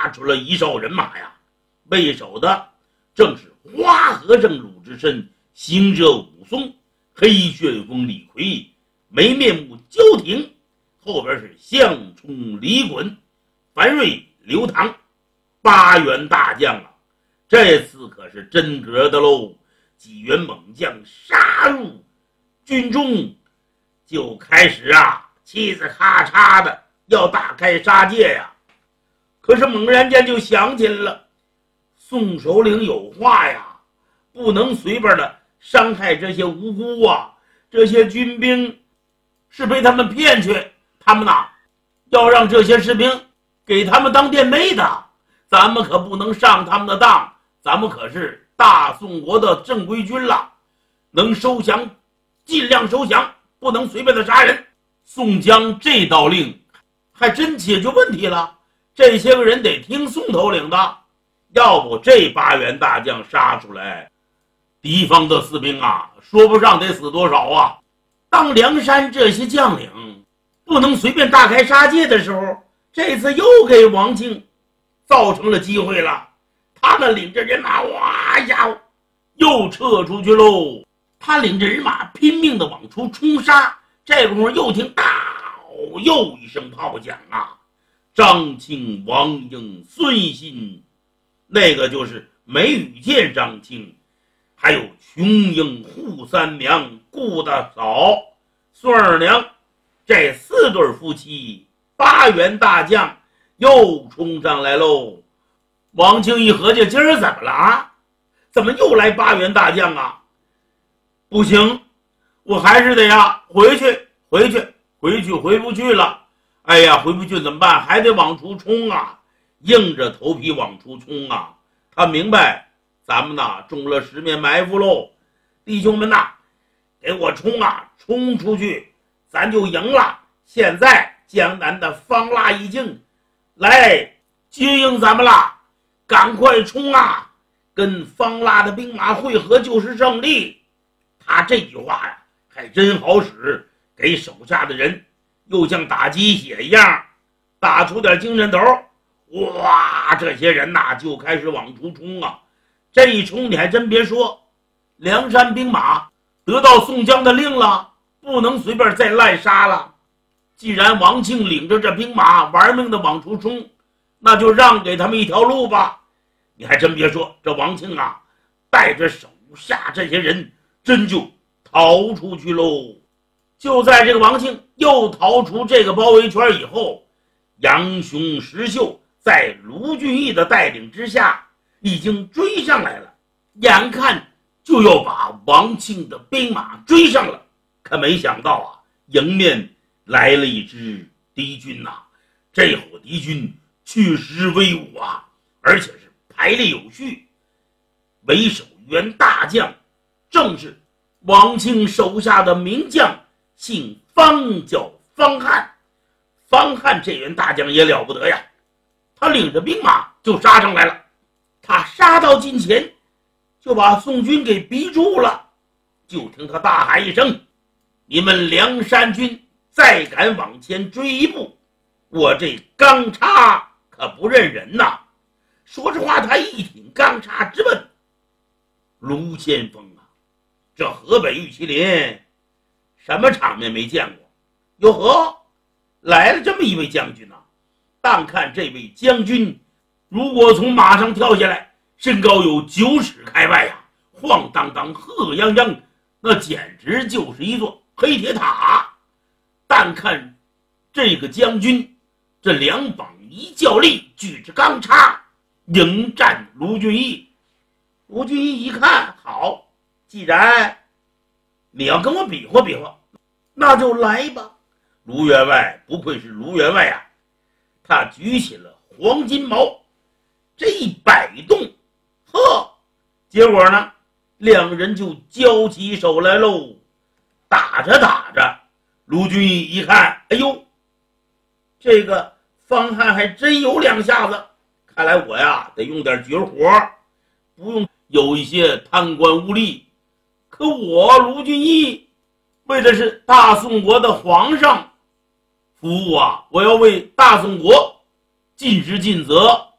杀出了一哨人马呀，为首的正是花和尚鲁智深、行者武松、黑旋风李逵、没面目焦挺，后边是项冲、李衮、樊瑞、刘唐，八员大将啊，这次可是真格的喽！几员猛将杀入军中，就开始嘁子咔嚓的要大开杀戒呀。可是猛然间就想起来了，宋首领有话呀，不能随便的伤害这些无辜这些军兵是被他们骗去，他们要让这些士兵给他们当垫背的，咱们可不能上他们的当，咱们可是大宋国的正规军了，能收降尽量收降，不能随便的杀人。宋江这道令还真解决问题了，这些个人得听宋头领的，要不这八员大将杀出来，敌方的士兵说不上得死多少当梁山这些将领不能随便大开杀戒的时候，这次又给王庆造成了机会了。他们领着人马哇呀又撤出去喽，他领着人马拼命的往出冲杀，这功夫又听到又一声炮响张庆、王英、孙信，那个就是梅雨见张庆，还有琼英、扈三娘、顾大嫂、孙二娘，这四对夫妻，八员大将又冲上来喽。王庆一合计，今儿怎么了怎么又来八员大将不行，我还是得回不去了。哎呀，回不去怎么办？还得往出冲硬着头皮往出冲他明白咱们中了十面埋伏喽，弟兄们给我冲冲出去，咱就赢了。现在江南的方腊已经来接应咱们了，赶快冲跟方腊的兵马会合就是胜利。他这句话还真好使，给手下的人又像打鸡血一样打出点精神头。哇，这些人就开始往出冲这一冲你还真别说，梁山兵马得到宋江的令了，不能随便再滥杀了。既然王庆领着这兵马玩命的往出冲，那就让给他们一条路吧。你还真别说，这王庆带着手下这些人真就逃出去喽。就在这个王庆又逃出这个包围圈以后，杨雄、石秀在卢俊义的带领之下已经追上来了，眼看就要把王庆的兵马追上了。可没想到迎面来了一支敌军这伙敌军确实威武而且是排列有序，为首员大将正是王庆手下的名将，姓方，叫方汉。方汉这员大将也了不得呀，他领着兵马就杀上来了。他杀到近前，就把宋军给逼住了。就听他大喊一声：“你们梁山军再敢往前追一步，我这钢叉可不认人呐！”说实话，他一挺钢叉直奔卢先锋这河北玉麒麟什么场面没见过？哟呵，来了这么一位将军但看这位将军如果从马上跳下来，身高有9尺开外晃荡荡鹤泱泱，那简直就是一座黑铁塔。但看这个将军这两膀一较力，举着钢叉迎战卢俊义。卢俊义一看，好，既然你要跟我比划比划，那就来吧。卢员外不愧是卢员外他举起了黄金矛，这一摆动，结果呢，两人就交起手来喽。打着打着，卢俊义一看，哎呦，这个方汉还真有两下子，看来我得用点绝活，不用有一些贪官污吏。可我卢俊义为的是大宋国的皇上服务我要为大宋国尽职尽责，